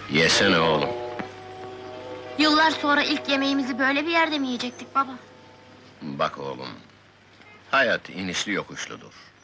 Yesene oğlum. Yıllar sonra ilk yemeğimizi böyle bir yerde mi yiyecektik baba? Bak oğlum, hayat inişli yokuşludur.